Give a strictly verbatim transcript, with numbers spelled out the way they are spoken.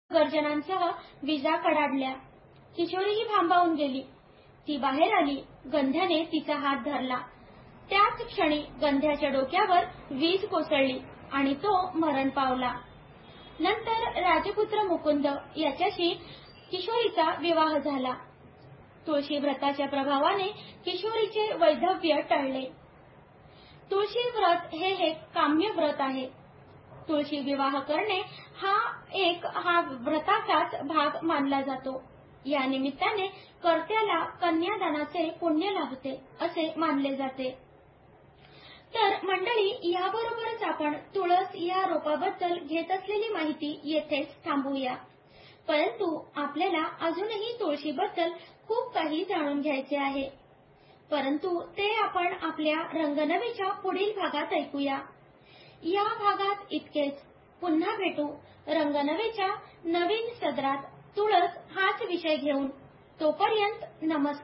गर्जनांसह विजा कडाडल्या. किशोरीही भांबावून गेली. ती बाहेर आली. गंध्याने तिचा हात धरला. त्याच क्षणी गंध्याच्या डोक्यावर वीज कोसळली आणि तो मरण पावला. नंतर राजपुत्र मुकुंद याच्याशी किशोरीचा विवाह झाला. तुळशी व्रताच्या प्रभावाने किशोरीचे वैधव्य टळले. तुळशी व्रत हे एक काम्य व्रत आहे. तुळशी विवाह करणे हा एक हा व्रताचाच भाग मानला जातो. या निमित्ताने कर्त्याला कन्यादानाचे पुण्य लाभते असे मानले जाते. तर मंडळी, याबरोबरच आपण तुळस या रोपाबद्दल घेत असलेली माहिती येथेच थांबवूया. परंतु आपल्याला अजूनही तुळशीबद्दल खूप काही जाणून घ्यायचे आहे. परंतु ते आपण आपल्या रंगनवीच्या पुढील भागात ऐकूया. या भागात इतकेच. पुन्हा भेटू रंगनवीच्या नवीन सदरात तुळस हाच विषय घेऊन. तोपर्यंत नमस्कार.